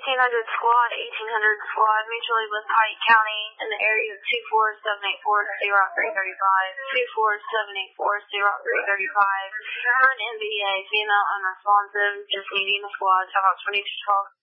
1800 squad, 1800 squad, mutually with Pike County in the area of 24784-0335, 24784-0335. Current NVA, female unresponsive, just needing a squad, about 2212.